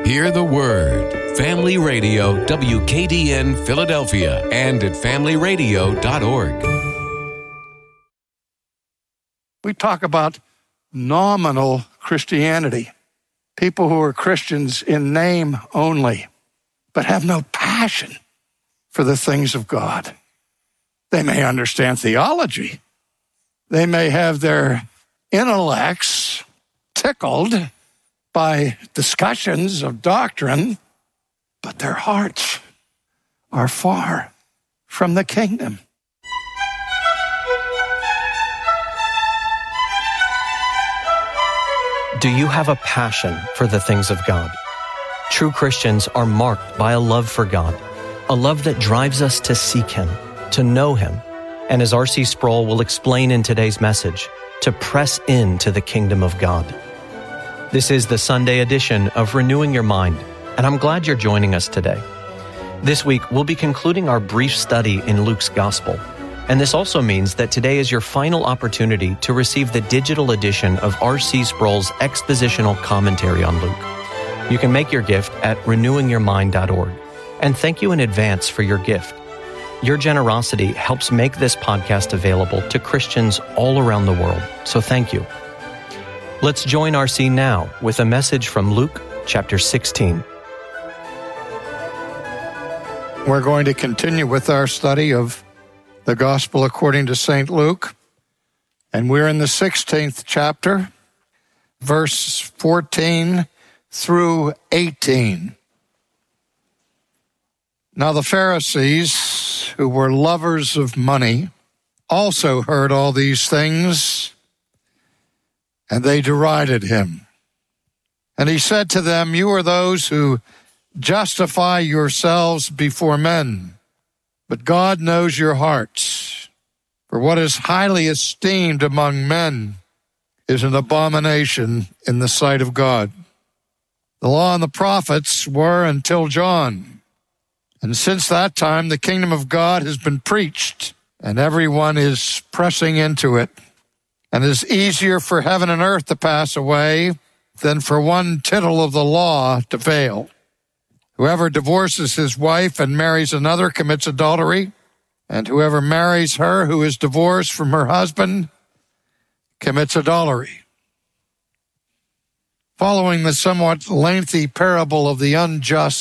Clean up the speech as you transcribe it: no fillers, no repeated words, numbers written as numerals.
Hear the Word. Family Radio, WKDN Philadelphia, and at familyradio.org. We talk about nominal Christianity. People who are Christians in name only, but have no passion for the things of God. They may understand theology. They may have their intellects tickled by discussions of doctrine, but their hearts are far from the kingdom. Do you have a passion for the things of God? True Christians are marked by a love for God, a love that drives us to seek Him, to know Him, and as R.C. Sproul will explain in today's message, to press into the kingdom of God. This is the Sunday edition of Renewing Your Mind, and I'm glad you're joining us today. This week, we'll be concluding our brief study in Luke's Gospel, and this also means that today is your final opportunity to receive the digital edition of R.C. Sproul's expositional commentary on Luke. You can make your gift at renewingyourmind.org, and thank you in advance for your gift. Your generosity helps make this podcast available to Christians all around the world, so thank you. Let's join R.C. now with a message from Luke chapter 16. We're going to continue with our study of the Gospel according to St. Luke, and we're in the 16th chapter, verse 14 through 18. Now the Pharisees, who were lovers of money, also heard all these things, and they derided him. And he said to them, "You are those who justify yourselves before men, but God knows your hearts. For what is highly esteemed among men is an abomination in the sight of God. The law and the prophets were until John. And since that time, the kingdom of God has been preached, and everyone is pressing into it. And it is easier for heaven and earth to pass away than for one tittle of the law to fail. Whoever divorces his wife and marries another commits adultery, and whoever marries her who is divorced from her husband commits adultery." Following the somewhat lengthy parable of the unjust